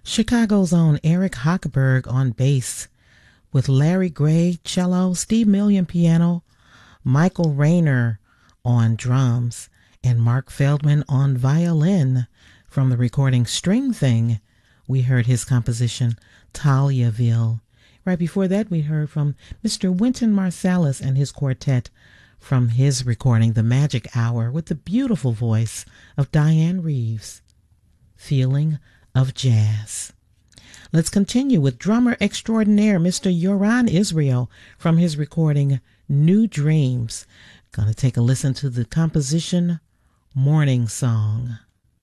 Chicago's own Eric Hochberg on bass, with Larry Gray cello, Steve Million piano, Michael Rayner on drums, and Mark Feldman on violin. From the recording String Thing, we heard his composition Taliaville. Right before that, we heard from Mr. Wynton Marsalis and his quartet from his recording The Magic Hour with the beautiful voice of Diane Reeves, Feeling of Jazz. Let's continue with drummer extraordinaire Mr. Yoran Israel from his recording New Dreams. Gonna take a listen to the composition Morning Song.